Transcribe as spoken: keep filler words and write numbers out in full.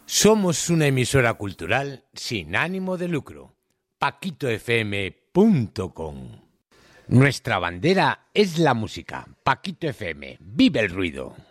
Somos una emisora cultural sin ánimo de lucro. paquito f m punto com. Nuestra bandera es la música. Paquito F M. ¡Vive el ruido!